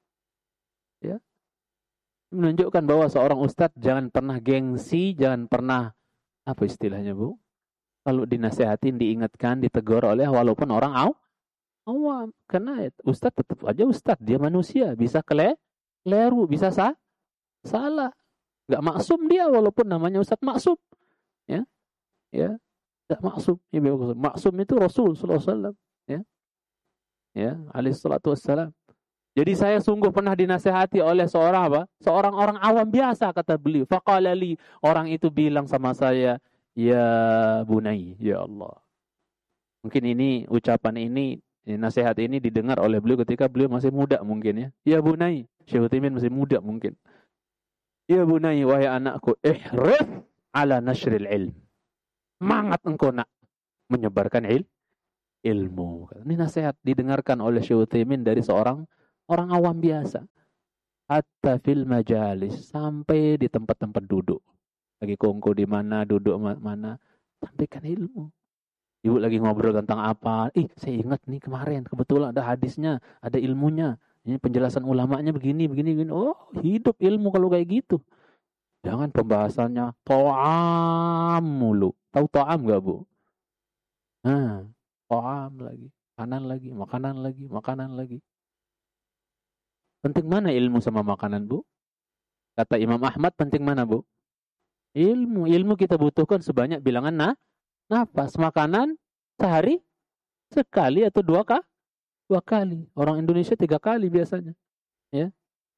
Ya. Menunjukkan bahwa seorang ustadz jangan pernah gengsi, jangan pernah apa istilahnya Bu? Kalau dinasehatin, diingatkan, ditegur oleh walaupun orang awam. Karena ustadz tetap aja ustadz, dia manusia, bisa keliru, bisa salah. Gak maksum dia walaupun namanya ustadz maksum. Ya. Ya. Gak maksum. Ya, maksum itu Rasul sallallahu alaihi wasallam, ya. Ya, alaihi salatu wassalam. Jadi saya sungguh pernah dinasehati oleh seorang apa? Seorang orang awam biasa, kata beliau. Faqala li, orang itu bilang sama saya, ya bunai, ya Allah. Mungkin ini ucapan ini, nasihat ini didengar oleh beliau ketika beliau masih muda mungkin ya. Ya bunai, Syekh Utsaimin masih muda mungkin. Ya bunai, wahai anakku, ihrif ala nashril ilm. Semangat engkau nak menyebarkan ilmu. Ini nasihat didengarkan oleh Syekh Utsaimin dari seorang orang awam biasa. Hatta fil majalis, sampai di tempat-tempat duduk. Lagi kongko di mana, duduk mana, sampaikan ilmu. Ibu lagi ngobrol tentang apa? Saya ingat nih kemarin, kebetulan ada hadisnya, ada ilmunya. Ini penjelasan ulamanya begini. Oh, hidup ilmu kalau kayak gitu. Jangan pembahasannya to'am mulu. Tahu to'am gak, Bu? Nah, to'am lagi. Makanan lagi. Penting mana ilmu sama makanan, Bu? Kata Imam Ahmad, penting mana, Bu? Ilmu kita butuhkan sebanyak bilangan nafas. Makanan sehari sekali atau dua kali. Orang Indonesia 3 kali biasanya. Ya.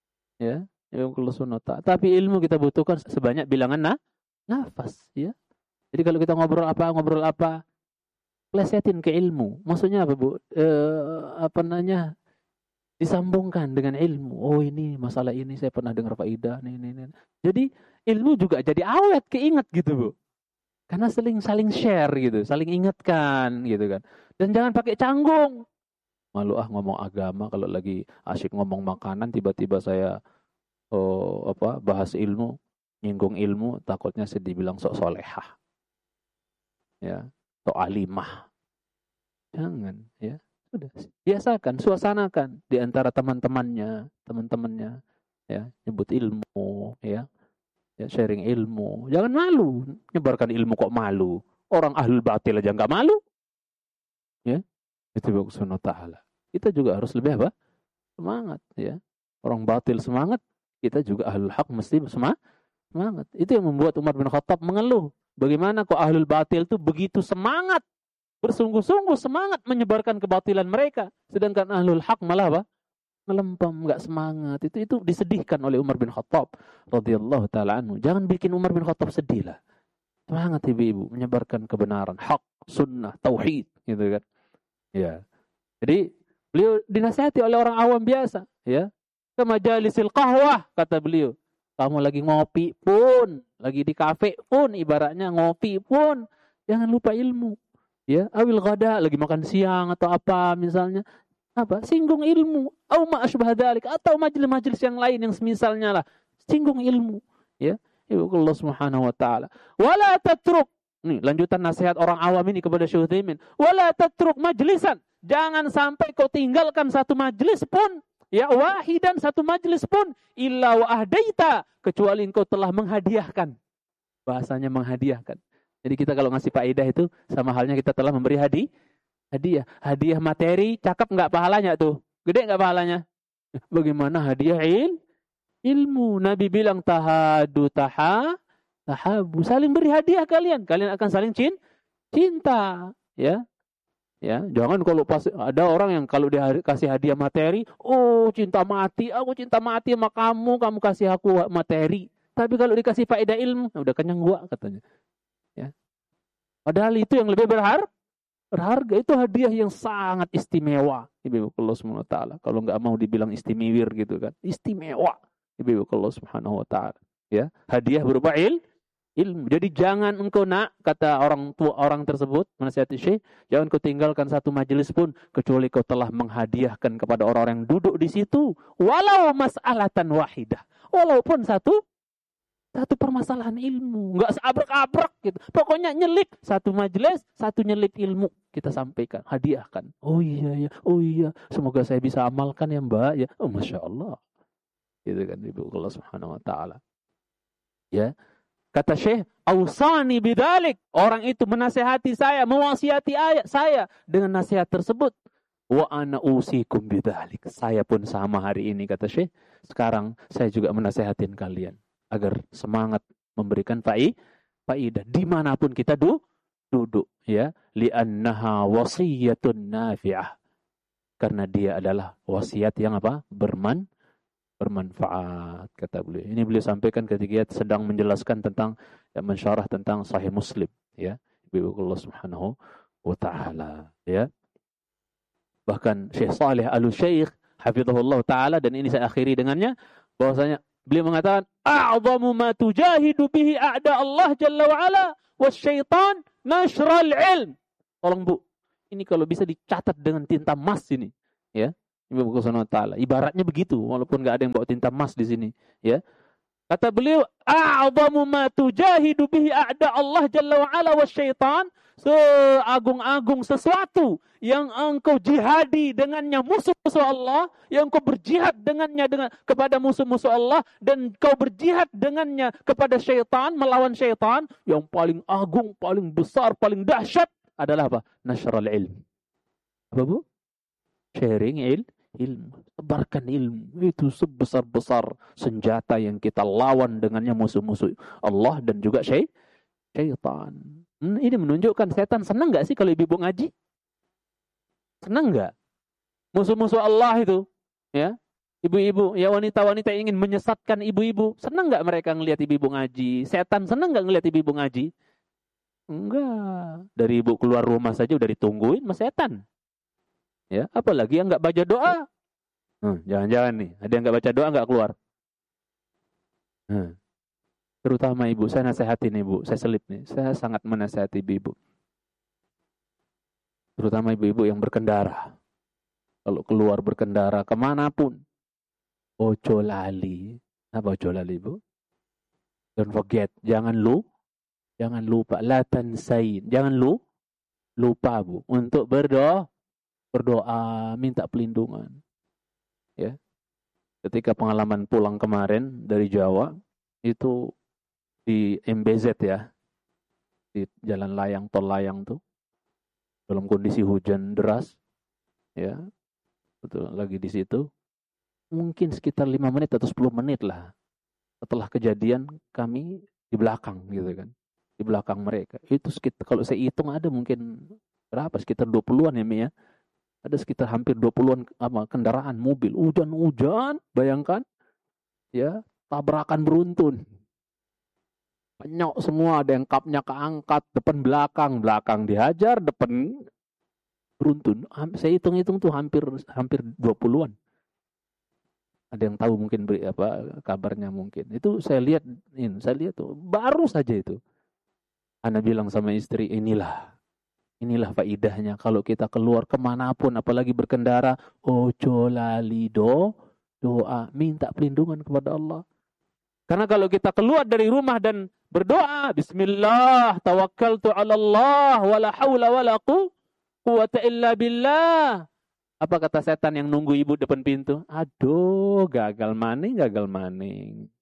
Tapi ilmu kita butuhkan sebanyak bilangan nafas. Ya. Jadi kalau kita ngobrol apa, plesetin ke ilmu. Maksudnya apa, Bu? Disambungkan dengan ilmu. Oh, ini masalah ini saya pernah dengar faidah. Nih. Jadi ilmu juga jadi awet, keinget gitu, Bu. Karena saling share gitu, saling ingatkan gitu kan. Dan jangan pakai canggung. Malu ngomong agama kalau lagi asyik ngomong makanan, tiba-tiba saya bahas ilmu, nyinggung ilmu, takutnya saya dibilang sok solehah. Ya, sok alimah. Jangan, ya. Sudah, biasakan, suasanakan di antara teman-temannya, ya, nyebut ilmu, ya, sharing ilmu. Jangan malu, nyebarkan ilmu kok malu. Orang ahlul batil aja nggak malu, ya. Itu subhanahu wa ta'ala. Kita juga harus lebih apa? Semangat, ya. Orang batil semangat, kita juga ahlul haq mesti semangat. Itu yang membuat Umar bin Khattab mengeluh. Bagaimana kok ahlul batil itu begitu semangat, bersungguh-sungguh semangat menyebarkan kebatilan mereka, sedangkan ahlul haq malah apa? Melempem, enggak semangat. Itu disedihkan oleh Umar bin Khattab radhiyallahu taala anhu. Jangan bikin Umar bin Khattab sedih lah. Semangat ibu-ibu menyebarkan kebenaran, hak, sunnah, tauhid, gitu kan. Ya. Jadi beliau dinasihati oleh orang awam biasa, ya. Ke majalisil qahwah, kata beliau. Kamu lagi ngopi pun, lagi di kafe pun, ibaratnya ngopi pun, jangan lupa ilmu. Ya, awil ghada, lagi makan siang atau apa misalnya, singgung ilmu, au ma asbah dzalik, atau majelis-majelis yang lain yang semisalnya lah, singgung ilmu, ya. Allah Subhanahu wa taala. Wala tatruk, nih lanjutan nasihat orang awam ini kepada Syekh Utsaimin. Wala tatruk majlisan, jangan sampai kau tinggalkan satu majelis pun, ya, wahidan, satu majelis pun, illa wa ahdaita, kecuali engkau telah menghadiahkan. Bahasanya menghadiahkan. Jadi kita kalau ngasih faedah itu sama halnya kita telah memberi hadiah. Hadiah materi, cakep nggak pahalanya tuh? Gede nggak pahalanya? Bagaimana hadiah ilmu? Nabi bilang tahabu, saling beri hadiah kalian akan saling cinta, ya. Ya, jangan kalau pas ada orang yang kalau dia kasih hadiah materi, oh cinta mati, aku cinta mati sama kamu kasih aku materi. Tapi kalau dikasih faedah ilmu, udah kenyang gua katanya. Ya. Padahal itu yang lebih berharga, itu hadiah yang sangat istimewa. Ibu Allah Subhanahu wa taala. Kalau enggak mau dibilang istimewir gitu kan. Istimewa. Ibu Allah Subhanahu wa taala. Ya, hadiah berupa ilmu. Jadi jangan engkau kata orang tua orang tersebut, menasihati Syekh, jangan kau tinggalkan satu majelis pun kecuali kau telah menghadiahkan kepada orang-orang yang duduk di situ walau mas'alatan wahidah. Walaupun satu permasalahan ilmu, enggak seabrek-abrek gitu. Pokoknya nyelip satu majelis, satu nyelip ilmu kita sampaikan, hadiahkan. Oh iya. Semoga saya bisa amalkan ya, Mbak, ya. Oh, Masya Allah. Gitu kan Ibu Allah Subhanahu wa taala. Ya. Kata Syekh, "Ausani bidzalik." Orang itu menasihati saya, mewasiati saya dengan nasihat tersebut. Wa ana usikum bidzalik. Saya pun sama hari ini, kata Syekh. Sekarang saya juga menasihatin kalian agar semangat memberikan faidah dimanapun kita duduk, ya. Li'annaha wasiyatun nafi'ah. Karena dia adalah wasiat yang bermanfaat, kata beliau. Ini beliau sampaikan ketika sedang menjelaskan tentang mensyarah tentang Sahih Muslim, ya. Ibu Allah Subhanahu wa taala, ya. Bahkan Syekh Saleh Al-Syekh hafizahullah taala, dan ini saya akhiri dengannya, bahwasanya beliau mengatakan, "A'zamu ma tujahidu bihi a'da Allah jalla wa ala wasyaitan nashral ilm." Tolong Bu, Ini kalau bisa dicatat dengan tinta emas ini, ya. Ibu Subhanahu wa taala. Ibaratnya begitu, walaupun nggak ada yang bawa tinta emas di sini, ya. Kata beliau, "A'zamu ma tujahidu bihi a'da Allah jalla wa ala wasyaitan." Seagung-agung sesuatu yang engkau jihadi dengannya musuh-musuh Allah, yang engkau berjihad dengannya kepada musuh-musuh Allah, dan kau berjihad dengannya kepada syaitan, melawan syaitan, yang paling agung, paling besar, paling dahsyat adalah apa? Nashrul ilm. Apa bu? Sharing ilmu. Sebarkan ilmu. Itu sebesar-besar senjata yang kita lawan dengannya musuh-musuh Allah dan juga syaitan. Ini menunjukkan setan senang nggak sih kalau ibu-ibu ngaji? Senang nggak? Musuh-musuh Allah itu, ya, ibu-ibu, ya wanita-wanita yang ingin menyesatkan ibu-ibu, senang nggak mereka ngelihat ibu-ibu ngaji? Setan senang nggak ngelihat ibu-ibu ngaji? Enggak. Dari ibu keluar rumah saja udah ditungguin sama setan. Ya, apalagi yang nggak baca doa. Jangan-jangan nih, ada yang nggak baca doa nggak keluar. Terutama ibu, saya nasihatin ibu, saya selip nih, saya sangat menasihati ibu. Terutama ibu-ibu yang berkendara. Kalau keluar berkendara kemanapun, ojo lali. Apa ojo lali, Bu? Don't forget, jangan lupa, la tansain, jangan lupa, Bu, untuk berdoa, minta pelindungan. Ya. Ketika pengalaman pulang kemarin dari Jawa, itu di MBZ ya, di jalan layang, tol layang tuh, dalam kondisi hujan deras, ya, betul, lagi di situ, mungkin sekitar 5 menit atau 10 menit lah, setelah kejadian kami di belakang gitu kan, di belakang mereka, itu sekitar, kalau saya hitung ada mungkin berapa, sekitar 20-an ya Mi ya, ada sekitar hampir 20-an kendaraan, mobil, hujan-hujan, bayangkan, ya, tabrakan beruntun. Penyok semua, ada yang kapnya keangkat, depan belakang dihajar, depan beruntun. Saya hitung-hitung tuh hampir 20-an. Ada yang tahu mungkin kabarnya mungkin. Itu saya lihat tuh baru saja itu. Ana bilang sama istri, inilah faidahnya kalau kita keluar kemanapun, apalagi berkendara, ojo lali doa, minta pelindungan kepada Allah. Karena kalau kita keluar dari rumah dan berdoa, Bismillah, tawakkaltu ala Allah, wala hawla wala quwwata illa billah. Apa kata setan yang nunggu ibu depan pintu? Aduh, gagal maning.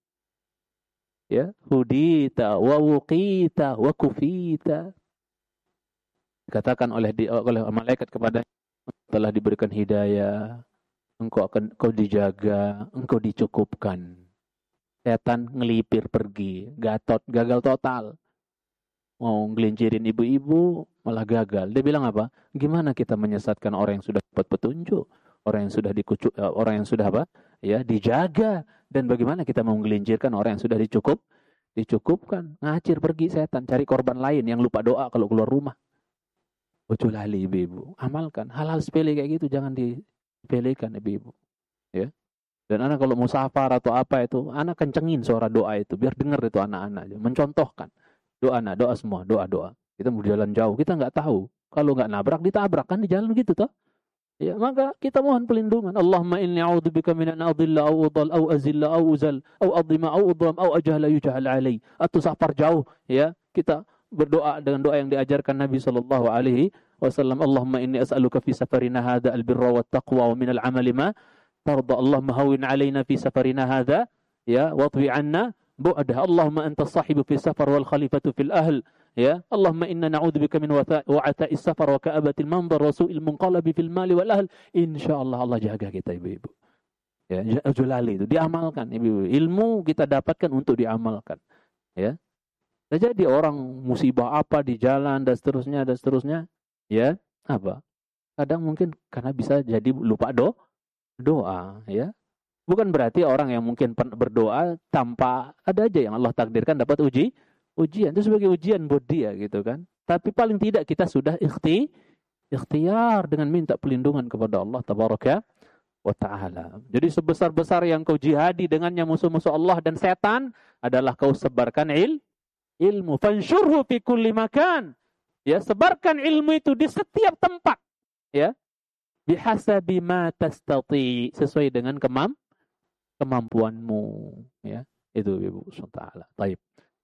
Ya, hudita, wa wuqita, wa kufita. Dikatakan oleh malaikat kepada telah diberikan hidayah, engkau dijaga, engkau dicukupkan. Setan ngelipir pergi, gagal total. Mau ngelincirin ibu-ibu, malah gagal. Dia bilang apa? Gimana kita menyesatkan orang yang sudah dapat petunjuk, orang yang sudah dijaga, dan bagaimana kita mau ngelincirkan orang yang sudah dicukupkan? Ngacir pergi setan, cari korban lain yang lupa doa kalau keluar rumah. Ojo lali ibu-ibu, amalkan hal-hal sepele kayak gitu, jangan disepelekan ibu-ibu. Ya. Dan anak kalau musafar atau apa itu, anak kencengin suara doa itu, biar dengar itu anak-anak. Mencontohkan. Doa semua, doa. Kita mau jalan jauh, kita nggak tahu. Kalau nggak nabrak, ditabrak kan di jalan gitu toh. Ya, maka kita mohon pelindungan. Allahumma inni a'udzubika min an adilla aw udhal aw azilla aw uzal aw adhima aw udham aw ajhala yujhal alai. Atau safar jauh, ya, kita berdoa dengan doa yang diajarkan Nabi sallallahu alaihi wasallam. Allahumma inni as'aluka fi safarina hadha al-birra wat taqwa wa min al-'amali ma tarda. Allahumma hawwin 'alaina fi safarina hadha, ya, wadwi 'anna bu'dah. Allahumma anta as-sahibu fi safar wal khalifatu fil ahl, ya. Allahumma inna na'udzubika min wa'ata'is safar wa ka'abatil manzar wa su'il munqalabi fil mali wal ahl. Insyaallah Allah jaga kita ibu-ibu. Ya, julali itu diamalkan ibu-ibu. Ilmu kita dapatkan untuk diamalkan, ya. Jadi orang musibah apa di jalan dan seterusnya, ya, apa? Kadang mungkin karena bisa jadi lupa doa, ya. Bukan berarti orang yang mungkin berdoa tanpa, ada aja yang Allah takdirkan dapat ujian. Itu sebagai ujian buat dia gitu kan. Tapi paling tidak kita sudah ikhtiar dengan minta pelindungan kepada Allah tabaraka wa ta'ala. Jadi sebesar-besar yang kau jihadi dengannya musuh-musuh Allah dan setan adalah kau sebarkan ilmu. Fansyurhu fi kulli makan. Ya, sebarkan ilmu itu di setiap tempat. Ya, bihasabi ma tastati, sesuai dengan kemampuanmu. Ya, itu Ibu Subhanahu. Taib.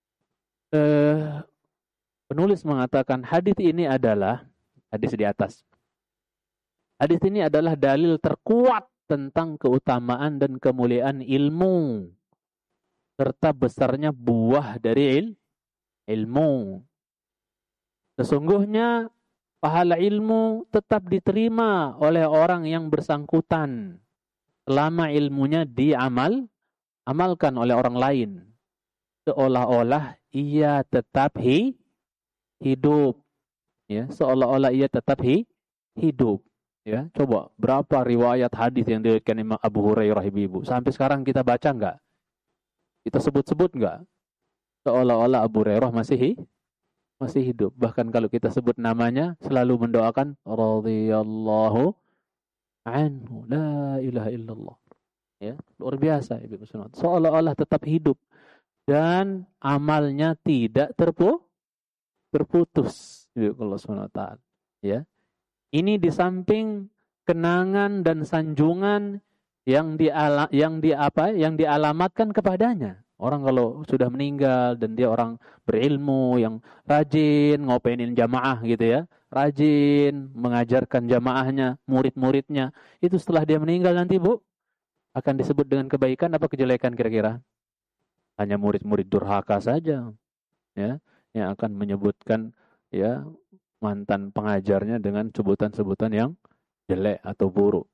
Penulis mengatakan hadis ini adalah hadis di atas. Hadis ini adalah dalil terkuat tentang keutamaan dan kemuliaan ilmu serta besarnya buah dari ilmu. Sesungguhnya pahala ilmu tetap diterima oleh orang yang bersangkutan selama ilmunya amalkan oleh orang lain. Seolah-olah ia tetap hidup. Ya, seolah-olah ia tetap hidup. Ya, coba berapa riwayat hadis yang diriwayatkan Imam Abu Hurairah Ibu. Sampai sekarang kita baca enggak? Kita sebut-sebut enggak? Seolah-olah Abu Hurairah masih hidup. Bahkan kalau kita sebut namanya selalu mendoakan radhiyallahu anhu, la ilaha illallah. Ya, luar biasa Ibu. Seolah-olah tetap hidup dan amalnya tidak terputus. Allah SWT. Ya. Ini di samping kenangan dan sanjungan yang dialamatkan kepadanya. Orang kalau sudah meninggal dan dia orang berilmu yang rajin ngopenin jamaah gitu ya, rajin mengajarkan jamaahnya, murid-muridnya, itu setelah dia meninggal nanti Bu akan disebut dengan kebaikan apa kejelekan kira-kira? Hanya murid-murid durhaka saja, ya, yang akan menyebutkan ya mantan pengajarnya dengan sebutan-sebutan yang jelek atau buruk.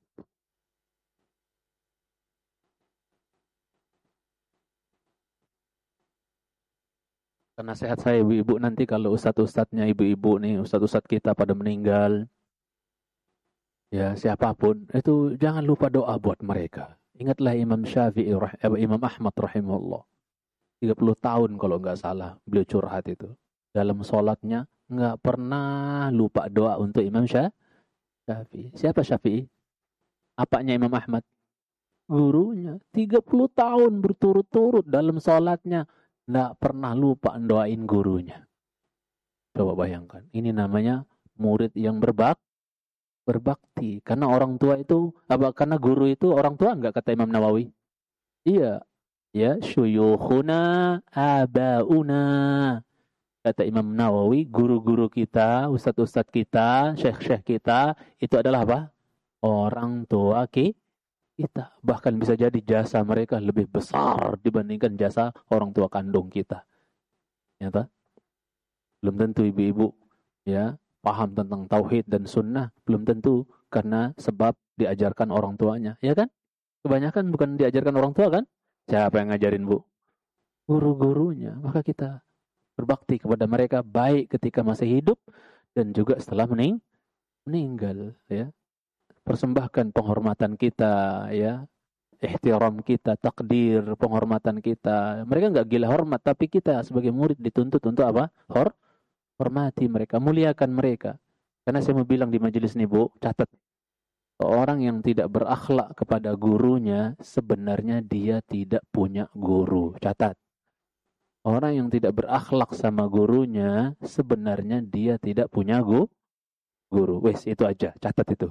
Karena sehat saya ibu-ibu nanti kalau ustadz-ustadznya ibu-ibu nih, ustadz-ustadz kita pada meninggal, ya siapapun, itu jangan lupa doa buat mereka. Ingatlah Imam Syafi'i, Imam Ahmad rahimahullah. 30 tahun kalau nggak salah beliau curhat itu. Dalam sholatnya nggak pernah lupa doa untuk Imam Syafi'i. Siapa Syafi'i? Apanya Imam Ahmad? Gurunya. 30 tahun berturut-turut dalam sholatnya nggak pernah lupa doain gurunya. Coba bayangkan. Ini namanya murid yang berbakti. Karena orang tua itu, karena guru itu orang tua nggak kata Imam Nawawi? Iya. Ya, syuyukhuna abauna. Kata Imam Nawawi, guru-guru kita, ustadz-ustadz kita, syekh-syekh kita, itu adalah apa? Orang tua kita. Bahkan bisa jadi jasa mereka lebih besar dibandingkan jasa orang tua kandung kita. Nyata? Belum tentu ibu-ibu ya paham tentang tauhid dan sunnah. Belum tentu karena sebab diajarkan orang tuanya. Ya kan? Kebanyakan bukan diajarkan orang tua kan? Siapa yang ngajarin Bu? Guru-gurunya. Maka kita berbakti kepada mereka baik ketika masih hidup dan juga setelah meninggal ya. Persembahkan penghormatan kita ya, ihtiram kita, takdir penghormatan kita. Mereka enggak gila hormat, tapi kita sebagai murid dituntut untuk apa? Hormati mereka, muliakan mereka. Karena saya mau bilang di majelis ini Bu, catat. Orang yang tidak berakhlak kepada gurunya sebenarnya dia tidak punya guru. Catat. Orang yang tidak berakhlak sama gurunya sebenarnya dia tidak punya guru. Wes itu aja, catat itu.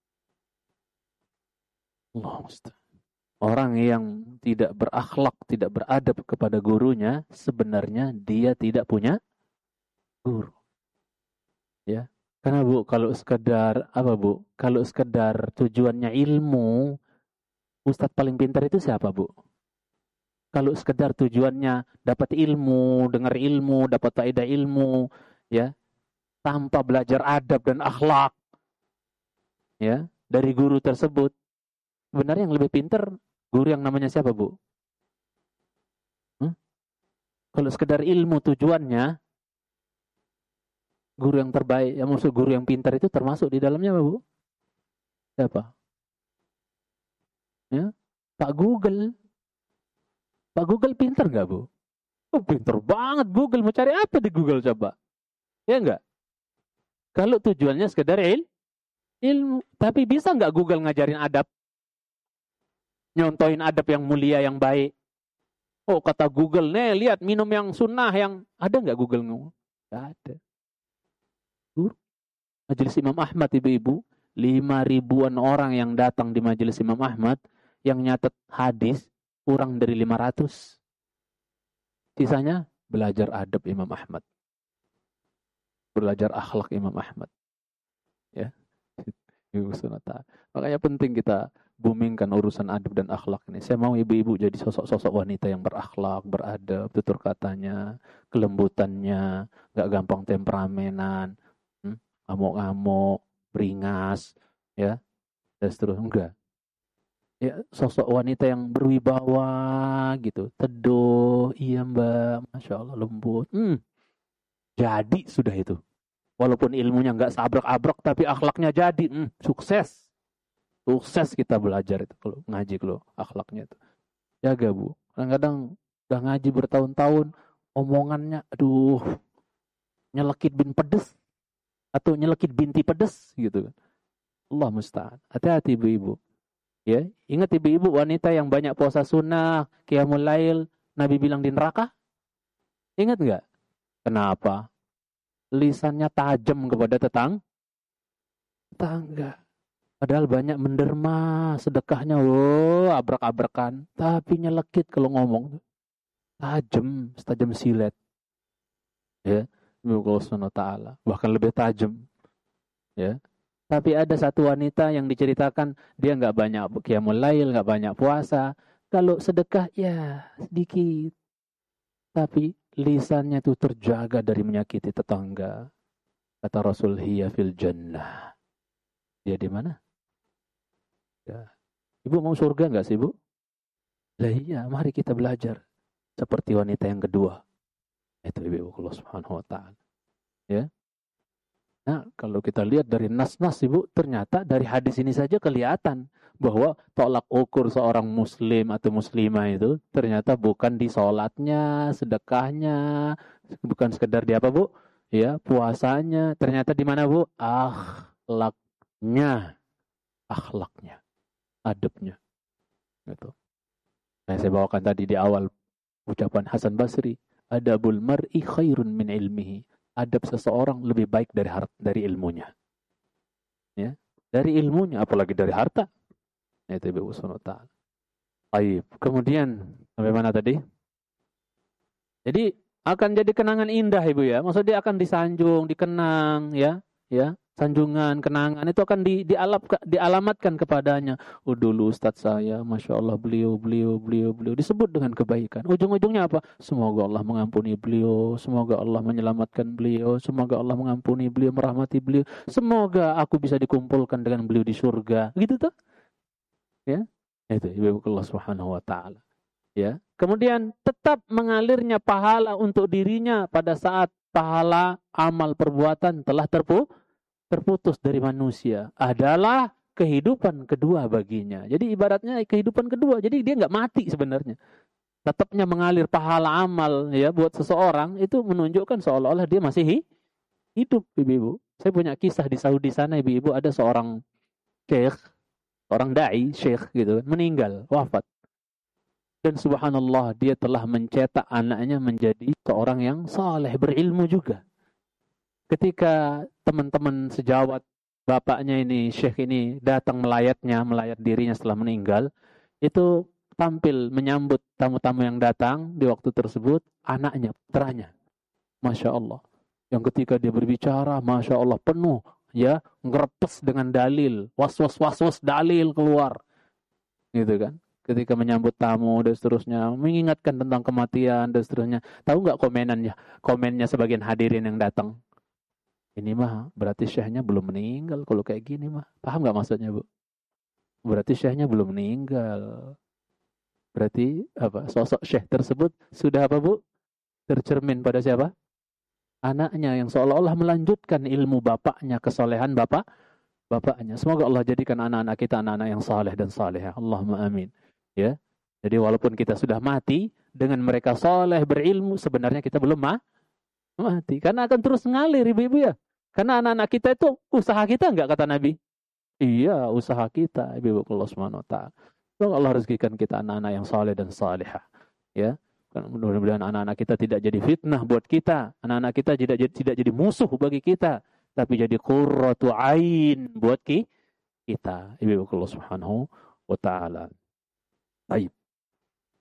Allah Ustaz. Orang yang tidak berakhlak, tidak beradab kepada gurunya sebenarnya dia tidak punya guru. Ya. Karena Bu, kalau sekedar apa Bu? Kalau sekedar tujuannya ilmu, ustadz paling pintar itu siapa Bu? Kalau sekedar tujuannya dapat ilmu, dengar ilmu, dapat faedah ilmu, ya, tanpa belajar adab dan akhlak, ya, dari guru tersebut, sebenarnya yang lebih pintar guru yang namanya siapa Bu? Kalau sekedar ilmu tujuannya, guru yang terbaik, yang maksud guru yang pintar itu termasuk di dalamnya apa Bu? Siapa? Ya, Pak Google. Pak Google pintar nggak Bu? Oh, pintar banget Google. Mau cari apa di Google coba? Ya nggak? Kalau tujuannya sekedar ilmu. Tapi bisa nggak Google ngajarin adab? Nyontohin adab yang mulia, yang baik. Oh, kata Google, nih lihat minum yang sunnah yang... Ada nggak Google ngomong? Nggak ada. Majelis Imam Ahmad, ibu-ibu, 5.000-an orang yang datang di majelis Imam Ahmad, yang nyatet hadis kurang dari 500. Sisanya belajar adab Imam Ahmad. Belajar akhlak Imam Ahmad. Ya. Makanya penting kita boomingkan urusan adab dan akhlak ini. Saya mau ibu-ibu jadi sosok-sosok wanita yang berakhlak, beradab, tutur katanya, kelembutannya, gak gampang temperamenan, ngamuk-ngamuk, beringas, ya, dan seterusnya. Enggak. Ya, sosok wanita yang berwibawa gitu, teduh, iya mbak, masya Allah, lembut. Jadi sudah itu. Walaupun ilmunya nggak sabrak-abrak, tapi akhlaknya jadi, sukses. Sukses kita belajar itu kalau ngaji, kalau akhlaknya itu. Jaga bu. Kadang-kadang udah ngaji bertahun-tahun, omongannya, aduh, nyelekit bin pedes atau nyelekit binti pedes gitu kan. Allah musta'an. Hati-hati ibu-ibu. Ya, ingat ibu-ibu wanita yang banyak puasa sunnah, qiyamul lail, Nabi bilang di neraka. Ingat nggak? Kenapa? Lisannya tajam kepada tetangga. Padahal banyak menderma, sedekahnya, abrak-abrakan, tapi nyelekit kalau ngomong. Tajam, setajam silet. Ya, Allah Subhanahu wa taala, bahkan lebih tajam. Ya. Tapi ada satu wanita yang diceritakan, dia nggak banyak qiyamul lail, nggak banyak puasa. Kalau sedekah, ya sedikit. Tapi lisannya itu terjaga dari menyakiti tetangga. Kata Rasul, hiya fil jannah. Dia di mana? Ya. Ibu mau surga nggak sih, Bu? Lah iya, mari kita belajar seperti wanita yang kedua. Itu ibu Allah Subhanahu wa taala. Ya. Nah, kalau kita lihat dari nas-nas, Ibu, ternyata dari hadis ini saja kelihatan bahwa tolak ukur seorang muslim atau muslimah itu ternyata bukan di sholatnya, sedekahnya, bukan sekedar di apa, Bu? Ya, puasanya. Ternyata di mana, Bu? Akhlaknya, adabnya. Gitu. Nah, saya bawakan tadi di awal ucapan Hasan Basri, adabul mar'i khairun min ilmihi. Adab seseorang lebih baik dari ilmunya. Ya, dari ilmunya, apalagi dari harta. Itu Ibu Subhanahu wa taala. Baik, kemudian sampai mana tadi? Jadi akan jadi kenangan indah, Ibu ya. Maksudnya akan disanjung, dikenang, ya. Sanjungan, kenangan itu akan dialamatkan kepadanya. Oh, dulu Ustadz saya, Masya Allah, beliau disebut dengan kebaikan. Ujung-ujungnya apa? Semoga Allah mengampuni beliau, semoga Allah menyelamatkan beliau, semoga Allah mengampuni beliau, merahmati beliau, semoga aku bisa dikumpulkan dengan beliau di surga. Gitu tuh. Ya. Itu Ibu Allah Subhanahu wa taala. Ya. Kemudian tetap mengalirnya pahala untuk dirinya pada saat pahala amal perbuatan telah terputus dari manusia, adalah kehidupan kedua baginya. Jadi ibaratnya kehidupan kedua. Jadi dia nggak mati sebenarnya. Tetapnya mengalir pahala amal ya buat seseorang itu menunjukkan seolah-olah dia masih hidup, ibu-ibu. Saya punya kisah di Saudi sana, ibu-ibu, ada seorang syekh, orang dai, syekh gitu, meninggal, wafat. Dan subhanallah, dia telah mencetak anaknya menjadi seorang yang saleh, berilmu juga. Ketika teman-teman sejawat bapaknya ini, syekh ini datang melayat dirinya setelah meninggal, itu tampil menyambut tamu-tamu yang datang di waktu tersebut, anaknya, putranya. Masya Allah. Yang ketika dia berbicara, Masya Allah, penuh, ya, ngerepes dengan dalil, was-was dalil keluar. Gitu kan. Ketika menyambut tamu dan seterusnya, mengingatkan tentang kematian dan seterusnya. Tahu nggak komennya sebagian hadirin yang datang? Ini mah berarti syekhnya belum meninggal kalau kayak gini mah. Paham nggak maksudnya, Bu? Berarti syekhnya belum meninggal. Berarti apa? Sosok syekh tersebut sudah apa, Bu? Tercermin pada siapa? Anaknya yang seolah-olah melanjutkan ilmu bapaknya, kesolehan bapaknya. Semoga Allah jadikan anak-anak kita anak-anak yang saleh dan salehah. Allahumma amin. Ya. Jadi walaupun kita sudah mati, dengan mereka saleh berilmu, sebenarnya kita belum mati. Karena akan terus ngalir, ibu-ibu ya. Karena anak-anak kita itu usaha kita enggak, kata Nabi? Iya, usaha kita, ibu-ibu. Allah Subhanahu wa taala. Semoga Allah rezekikan kita anak-anak yang saleh dan salehah. Ya. Mudah-mudahan anak-anak kita tidak jadi fitnah buat kita. Anak-anak kita tidak jadi musuh bagi kita. tapi jadi qurratu ain buat kita. Ibu Allah Subhanahu wa taala. Baik.